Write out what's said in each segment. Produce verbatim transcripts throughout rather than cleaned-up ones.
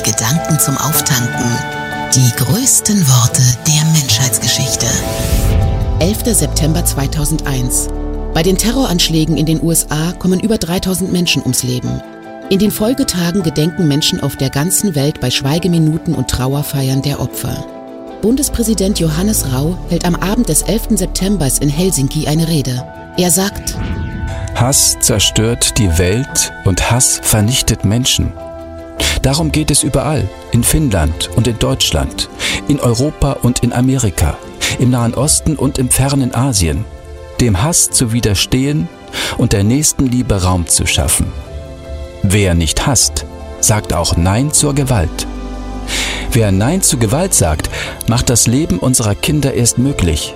Gedanken zum Auftanken. Die größten Worte der Menschheitsgeschichte. elfter September zweitausendeins. Bei den Terroranschlägen in den U S A kommen über dreitausend Menschen ums Leben. In den Folgetagen gedenken Menschen auf der ganzen Welt bei Schweigeminuten und Trauerfeiern der Opfer. Bundespräsident Johannes Rau hält am Abend des elften September in Helsinki eine Rede. Er sagt: Hass zerstört die Welt und Hass vernichtet Menschen. Darum geht es überall, in Finnland und in Deutschland, in Europa und in Amerika, im Nahen Osten und im fernen Asien, dem Hass zu widerstehen und der Nächstenliebe Raum zu schaffen. Wer nicht hasst, sagt auch Nein zur Gewalt. Wer Nein zu Gewalt sagt, macht das Leben unserer Kinder erst möglich.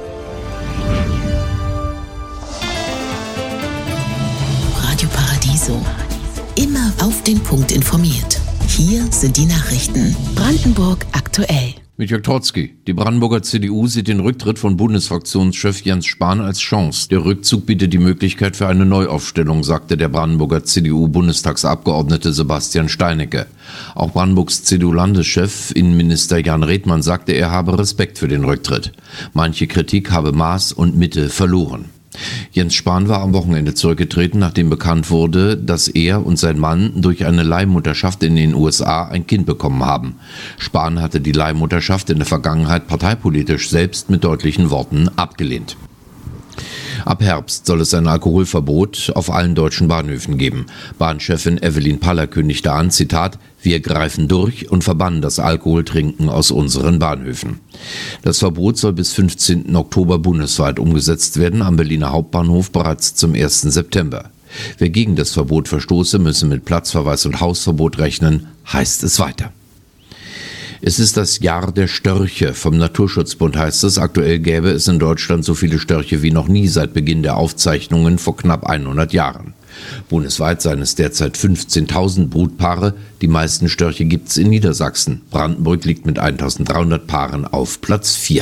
Radio Paradiso. Immer auf den Punkt informiert. Hier sind die Nachrichten. Brandenburg aktuell. Mit Jörg Trotzki. Die Brandenburger C D U sieht den Rücktritt von Bundesfraktionschef Jens Spahn als Chance. Der Rückzug bietet die Möglichkeit für eine Neuaufstellung, sagte der Brandenburger C D U-Bundestagsabgeordnete Sebastian Steinecke. Auch Brandenburgs C D U-Landeschef, Innenminister Jan Redmann, sagte, er habe Respekt für den Rücktritt. Manche Kritik habe Maß und Mitte verloren. Jens Spahn war am Wochenende zurückgetreten, nachdem bekannt wurde, dass er und sein Mann durch eine Leihmutterschaft in den U S A ein Kind bekommen haben. Spahn hatte die Leihmutterschaft in der Vergangenheit parteipolitisch selbst mit deutlichen Worten abgelehnt. Ab Herbst soll es ein Alkoholverbot auf allen deutschen Bahnhöfen geben. Bahnchefin Evelyn Paller kündigte an, Zitat, wir greifen durch und verbannen das Alkoholtrinken aus unseren Bahnhöfen. Das Verbot soll bis fünfzehnten Oktober bundesweit umgesetzt werden, am Berliner Hauptbahnhof bereits zum ersten September. Wer gegen das Verbot verstoße, müsse mit Platzverweis und Hausverbot rechnen, heißt es weiter. Es ist das Jahr der Störche. Vom Naturschutzbund heißt es, aktuell gäbe es in Deutschland so viele Störche wie noch nie seit Beginn der Aufzeichnungen vor knapp hundert Jahren. Bundesweit seien es derzeit fünfzehntausend Brutpaare. Die meisten Störche gibt es in Niedersachsen. Brandenburg liegt mit eintausenddreihundert Paaren auf Platz vier.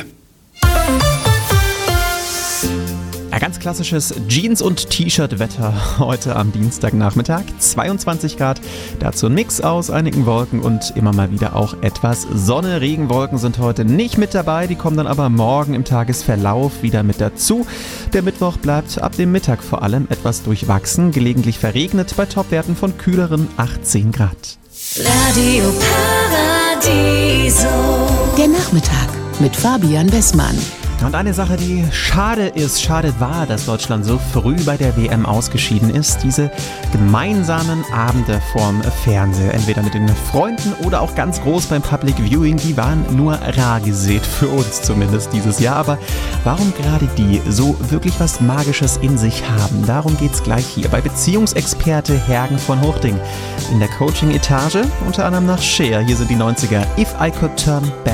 Ja, ganz klassisches Jeans- und T-Shirt-Wetter heute am Dienstagnachmittag. zweiundzwanzig Grad, dazu ein Mix aus einigen Wolken und immer mal wieder auch etwas Sonne. Regenwolken sind heute nicht mit dabei, die kommen dann aber morgen im Tagesverlauf wieder mit dazu. Der Mittwoch bleibt ab dem Mittag vor allem etwas durchwachsen, gelegentlich verregnet bei Topwerten von kühleren achtzehn Grad. Radio Paradiso. Der Nachmittag mit Fabian Wessmann. Und eine Sache, die schade ist, schade war, dass Deutschland so früh bei der W M ausgeschieden ist, diese gemeinsamen Abende vorm Fernseher, entweder mit den Freunden oder auch ganz groß beim Public Viewing, die waren nur rar gesät, für uns zumindest dieses Jahr. Aber warum gerade die so wirklich was Magisches in sich haben, darum geht's gleich hier bei Beziehungsexperte Hergen von Hochding. In der Coaching-Etage, unter anderem nach Cher, hier sind die neunziger If I Could Turn Back